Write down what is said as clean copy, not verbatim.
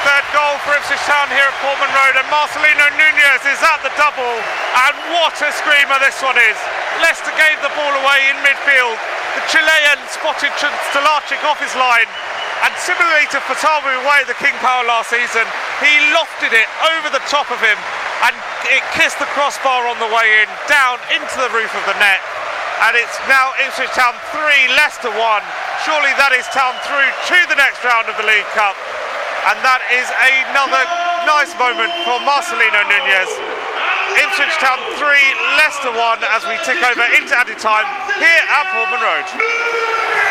third goal for Ipswich Town here at Portman Road, and Marcelino Nunez is at the double, and what a screamer this one is. Leicester gave the ball away in midfield. The Chilean spotted Stalacic off his line, and similarly to Fatawu away the King Power last season, he lofted it over the top of him, and it kissed the crossbar on the way in, down into the roof of the net. And it's now Ipswich Town 3, Leicester 1. Surely that is Town through to the next round of the League Cup. And that is another nice moment for Marcelino Nunez. Ipswich Town 3, Leicester 1 as we tick over into added time here at Portman Road.